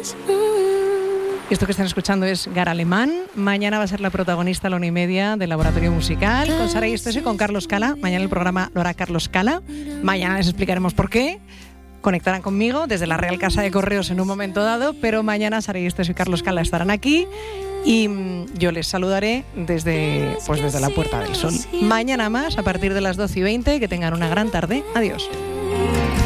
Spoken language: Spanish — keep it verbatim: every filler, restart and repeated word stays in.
Esto que están escuchando es Gara Alemán. Mañana va a ser la protagonista a la una y media del Laboratorio Musical con Sara Esteso y con Carlos Cala. Mañana el programa lo hará Carlos Cala. Mañana les explicaremos por qué. Conectarán conmigo desde la Real Casa de Correos en un momento dado, pero mañana Sara Esteso y Carlos Cala estarán aquí y yo les saludaré desde, pues desde la Puerta del Sol. Mañana más, a partir de las doce y veinte, que tengan una gran tarde. Adiós.